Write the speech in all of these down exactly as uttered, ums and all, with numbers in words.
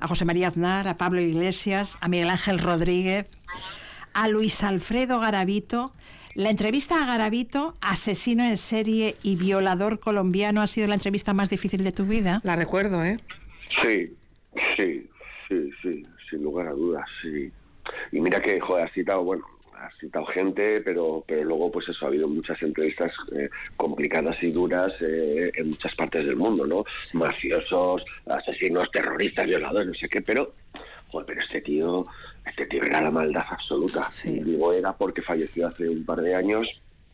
a José María Aznar, a Pablo Iglesias, a Miguel Ángel Rodríguez, a Luis Alfredo Garavito. La entrevista a Garavito, asesino en serie y violador colombiano, ¿ha sido la entrevista más difícil de tu vida? La recuerdo, ¿eh? Sí, sí, sí, sí, sin lugar a dudas, sí. Y mira que, joder, has citado, bueno, has citado gente, pero pero luego, pues eso, ha habido muchas entrevistas eh, complicadas y duras eh, en muchas partes del mundo, ¿no? Sí. Mafiosos, asesinos, terroristas, violadores, no sé qué, pero, joder, pero este tío, este tío era la maldad absoluta. Sí. Y digo, era porque falleció hace un par de años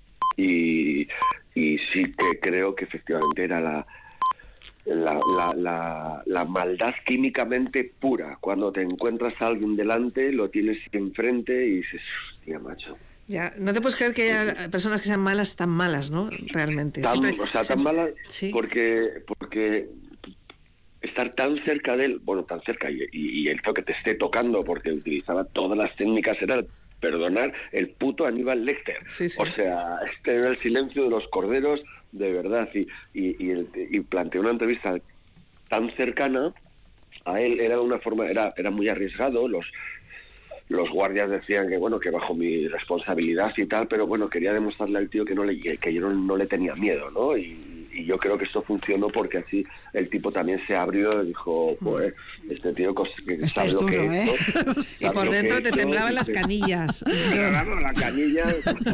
y, y sí que creo que efectivamente era la... La, la, la, la maldad químicamente pura. Cuando te encuentras a alguien delante, lo tienes enfrente y dices, hostia, macho. Ya, no te puedes creer que haya personas que sean malas tan malas, ¿no? Realmente. Tan, Siempre, o sea, siempre, tan malas sí. porque, porque estar tan cerca de él, bueno, tan cerca, y, y, y el que te esté tocando, porque utilizaba todas las técnicas, era el perdonar, el puto Aníbal Lecter. Sí, sí. O sea, este era el silencio de los corderos, de verdad, y, y, y, el, y planteó una entrevista tan cercana a él, era una forma, era, era muy arriesgado, los los guardias decían que bueno, que bajo mi responsabilidad y tal, pero bueno, quería demostrarle al tío que no le, que yo no, no le tenía miedo, ¿no? Y, y yo creo que esto funcionó porque así el tipo también se abrió y dijo, pues, este tío que sabe es lo duro, que ¿eh? es. Y por dentro te temblaban las canillas. Claro, la canilla,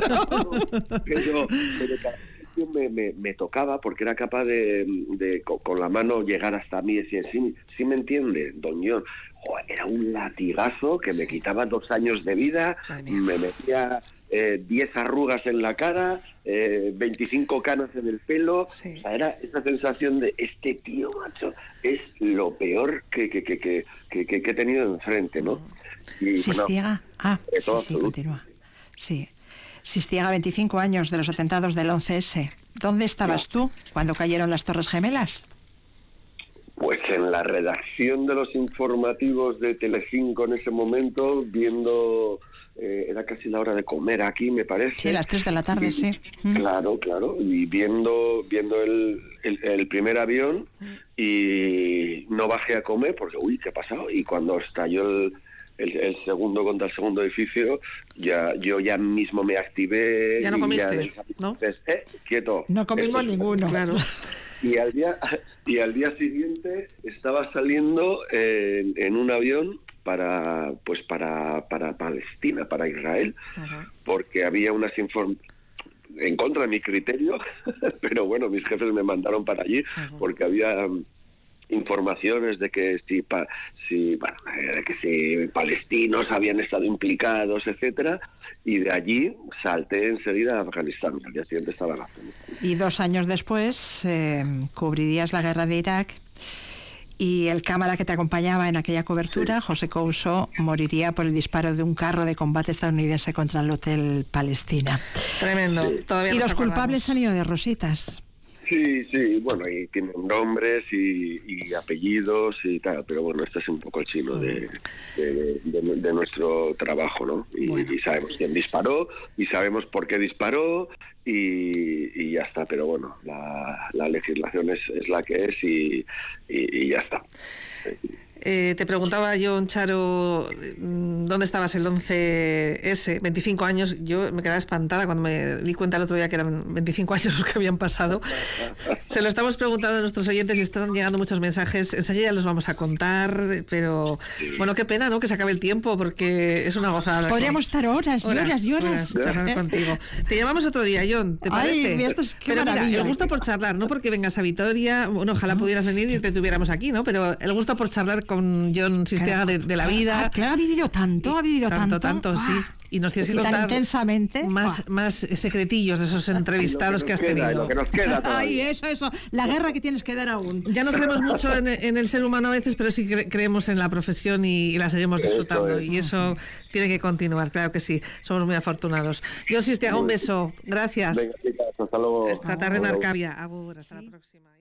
pero, pero Me, me, me tocaba porque era capaz de, de con, con la mano llegar hasta mí y decir, sí, sí me entiende, don John. Joder, era un latigazo que me quitaba dos años de vida, me metía eh, diez arrugas en la cara, eh, veinticinco canas en el pelo. Sí. O sea, era esa sensación de este tío, macho, es lo peor que, que, que, que, que, que, que he tenido enfrente, ¿no? Y, Sistiaga, bueno, ah, sí, sí, absoluto. Continúa. Sí. Sistiaga, veinticinco años de los atentados del once ese. ¿Dónde estabas no. tú cuando cayeron las Torres Gemelas? Pues en la redacción de los informativos de Telecinco en ese momento, viendo, eh, era casi la hora de comer aquí, me parece. Sí, las tres de la tarde, y, sí. Claro, claro, y viendo viendo el, el, el primer avión y no bajé a comer porque, uy, ¿qué ha pasado? Y cuando estalló el... El, el segundo contra el segundo edificio, ya yo ya mismo me activé. Ya no comiste, y ya, ¿no? Entonces, eh, quieto. No comimos Esto, ninguno, claro. Y al día y al día siguiente estaba saliendo en, en un avión para pues para para Palestina, para Israel, uh-huh. porque había unas informaciones en contra de mi criterio, pero bueno, mis jefes me mandaron para allí uh-huh. porque había informaciones de que si, pa, si bueno, de que si palestinos habían estado implicados, etcétera, y de allí salté enseguida a Afganistán. Al día siguiente estaba en Afganistán. Y dos años después eh, cubrirías la guerra de Irak y el cámara que te acompañaba en aquella cobertura, sí. José Couso, moriría por el disparo de un carro de combate estadounidense contra el Hotel Palestina. Tremendo. Sí. Todavía y los acordamos. culpables han ido de rositas. Sí, sí, bueno, y tienen nombres y, y apellidos y tal, pero bueno, este es un poco el chino de, de, de, de nuestro trabajo, ¿no? Y, bueno. y sabemos quién disparó, y sabemos por qué disparó, y, y ya está, pero bueno, la, la legislación es, es la que es y, y, y ya está. Eh, te preguntaba yo, Charo, ¿dónde estabas el once ese? veinticinco años, yo me quedaba espantada cuando me di cuenta el otro día que eran veinticinco años los que habían pasado. Se lo estamos preguntando a nuestros oyentes y están llegando muchos mensajes, enseguida los vamos a contar, pero bueno, qué pena, ¿no?, que se acabe el tiempo, porque es una gozada. Podríamos estar horas y horas y horas, horas charlar contigo. Te llamamos otro día, John, ¿te parece? Ay, esto es qué pero maravilla. Mira, el gusto por charlar, no porque vengas a Vitoria, bueno, ojalá ¿no? pudieras venir y te tuviéramos aquí, ¿no? Pero el gusto por charlar con John Sistiaga claro, de, de la vida. Ah, claro, ha vivido tanto, ha vivido tanto. Tanto, tanto, sí. Y nos tienes que contar intensamente más, más secretillos de esos entrevistados que, que has queda, tenido. Lo que nos queda Ay, eso, eso. La guerra que tienes que dar aún. Ya no creemos mucho en, en el ser humano a veces, pero sí cre- creemos en la profesión y, y la seguimos disfrutando. Eso es. Y eso tiene que continuar, claro que sí. Somos muy afortunados. John Sistiaga, un beso. Gracias. Venga, chicas, hasta luego. Esta tarde en Arcavia. Abur, hasta sí. la próxima.